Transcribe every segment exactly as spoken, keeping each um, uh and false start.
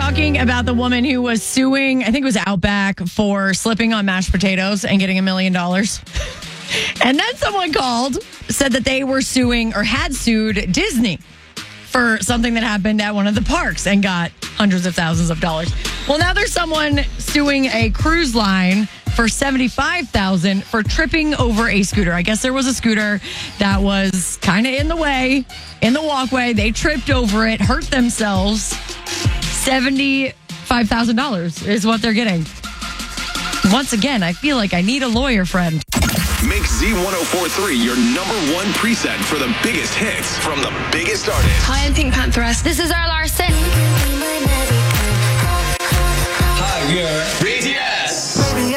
talking about the woman who was suing, I think it was Outback, for slipping on mashed potatoes and getting a million dollars. And then someone called, said that they were suing or had sued Disney for something that happened at one of the parks and got hundreds of thousands of dollars. Well, now there's someone suing a cruise line for seventy-five thousand dollars for tripping over a scooter. I guess there was a scooter that was kind of in the way, in the walkway. They tripped over it, hurt themselves. seventy-five thousand dollars is what they're getting. Once again, I feel like I need a lawyer friend. Make Z ten forty-three your number one preset for the biggest hits from the biggest artists. Hi, I'm Pink Pantheress. This is our Larson. Hi, we are B T S.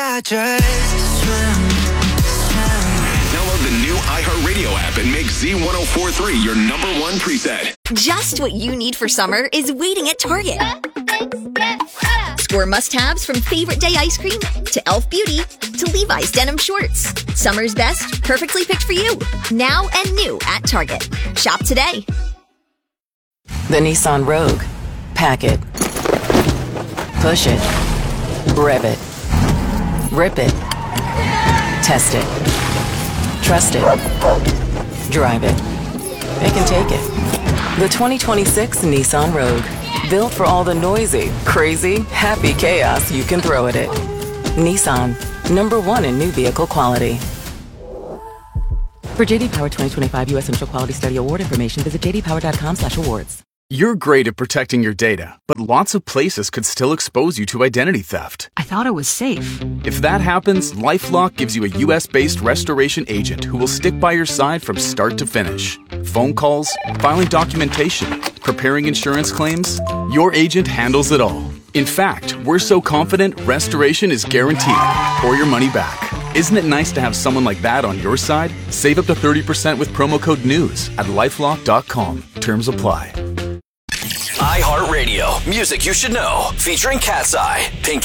Download the new iHeartRadio app and make Z ten forty-three your number one preset. Just what you need for summer is waiting at Target. Score must-haves from Favorite Day ice cream to e l f Beauty to Levi's denim shorts. Summer's best, perfectly picked for you. Now and new at Target. Shop today. The Nissan Rogue. Pack it. Push it. Rev it. Rip it. Test it. Trust it. Drive it. It can take it. The twenty twenty-six Nissan Rogue. Built for all the noisy, crazy, happy chaos you can throw at it. Nissan. Number one in new vehicle quality. For J D Power twenty twenty-five U S Central Quality Study Award information, visit j d power dot com slash awards. You're great at protecting your data, but lots of places could still expose you to identity theft. I thought it was safe. If that happens, LifeLock gives you a U S-based restoration agent who will stick by your side from start to finish. Phone calls, filing documentation, preparing insurance claims, your agent handles it all. In fact, we're so confident restoration is guaranteed or your money back. Isn't it nice to have someone like that on your side? Save up to thirty percent with promo code NEWS at lifelock dot com. Terms apply. iHeartRadio, music you should know, featuring Cat's Eye, Pink